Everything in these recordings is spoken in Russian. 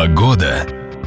Погода.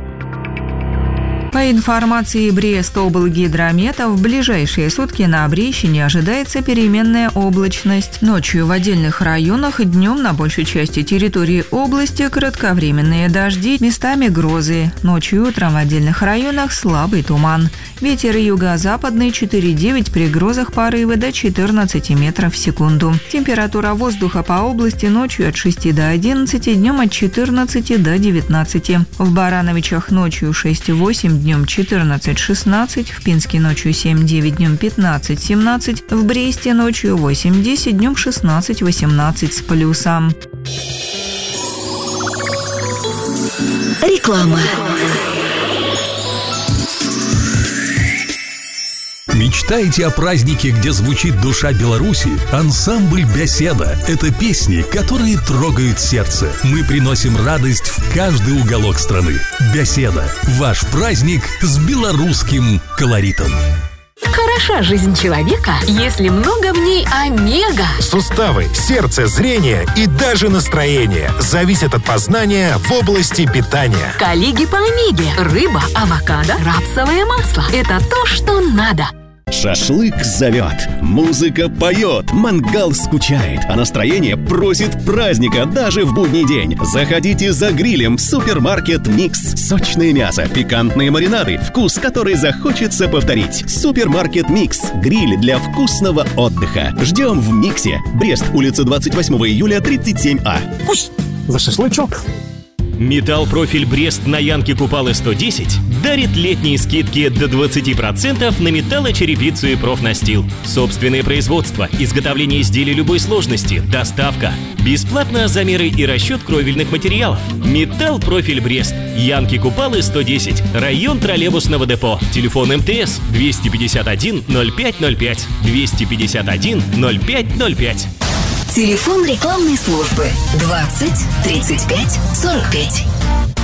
По информации Брест-облгидромета, в ближайшие сутки на Брещине ожидается переменная облачность. Ночью в отдельных районах, днем на большей части территории области кратковременные дожди, местами грозы. Ночью и утром в отдельных районах слабый туман. Ветер юго-западный 4,9, при грозах порывы до 14 метров в секунду. Температура воздуха по области ночью от 6 до 11, днем от 14 до 19. В Барановичах ночью 6,8, днем 14-16, в Пинске ночью 7-9, днем 15-17, в Бресте ночью 8-10, днем 16-18 с плюсом. Реклама. Мечтаете о празднике, где звучит душа Беларуси? Ансамбль «Беседа» — это песни, которые трогают сердце. Мы приносим радость в каждый уголок страны. «Беседа» — ваш праздник с белорусским колоритом. Хороша жизнь человека, если много в ней омега. Суставы, сердце, зрение и даже настроение зависят от познания в области питания. Коллеги по омеге. Рыба, авокадо, рапсовое масло. Это то, что надо. Шашлык зовет, музыка поет, мангал скучает, а настроение просит праздника даже в будний день. Заходите за грилем в супермаркет «Микс». Сочное мясо, пикантные маринады, вкус, который захочется повторить. Супермаркет «Микс». Гриль для вкусного отдыха. Ждем в «Миксе». Брест, улица 28 июля, 37А. Пусть за шашлычок. Металл-профиль Брест на Янке Купалы 110 дарит летние скидки до 20% на металлочерепицу и профнастил. Собственное производство, изготовление изделий любой сложности, доставка. Бесплатно замеры и расчет кровельных материалов. Металл-профиль Брест. Янки Купалы 110. Район троллейбусного депо. Телефон МТС 251 0505. 251 0505. Телефон рекламной службы 20 35 45.